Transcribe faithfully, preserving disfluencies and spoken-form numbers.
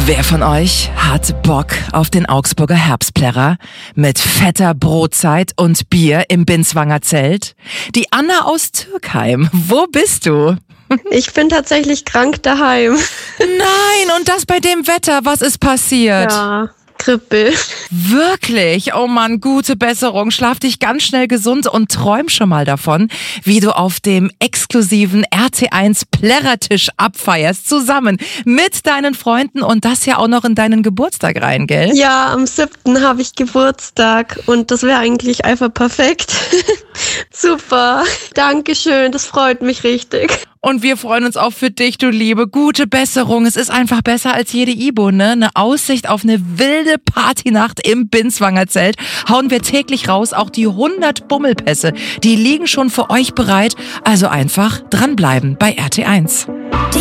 Wer von euch hat Bock auf den Augsburger Herbstplärrer mit fetter Brotzeit und Bier im Binswanger Zelt? Die Anna aus Türkheim, wo bist du? Ich bin tatsächlich krank daheim. Nein, und das bei dem Wetter, was ist passiert? Ja, Grippe. Wirklich? Oh Mann, gute Besserung. Schlaf dich ganz schnell gesund und träum schon mal davon, wie du auf dem exklusiven R T eins Plärrertisch abfeierst, zusammen mit deinen Freunden und das ja auch noch in deinen Geburtstag rein, gell? Ja, am siebten habe ich Geburtstag und das wäre eigentlich einfach perfekt. Super, Dankeschön, das freut mich richtig. Und wir freuen uns auch für dich, du Liebe. Gute Besserung. Es ist einfach besser als jede Ibo, ne? Eine Aussicht auf eine wilde Partynacht im Binswanger Zelt hauen wir täglich raus. Auch die hundert Bummelpässe, die liegen schon für euch bereit. Also einfach dranbleiben bei R T eins.